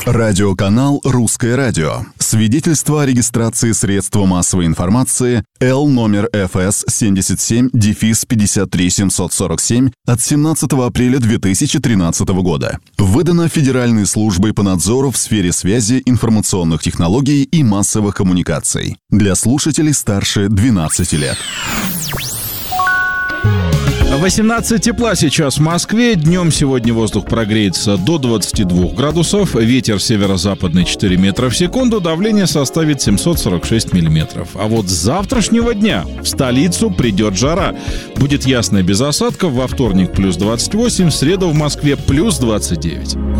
Радиоканал «Русское радио». Свидетельство о регистрации средства массовой информации Л номер ФС 77-53747 от 17 апреля 2013 года. Выдано Федеральной службой по надзору в сфере связи, информационных технологий и массовых коммуникаций. Для слушателей старше 12 лет. 18 тепла сейчас в Москве. Днем сегодня воздух прогреется до 22 градусов. Ветер северо-западный 4 метра в секунду. Давление составит 746 миллиметров. А вот с завтрашнего дня в столицу придет жара. Будет ясно без осадков. Во вторник плюс 28, в среду в Москве плюс 29.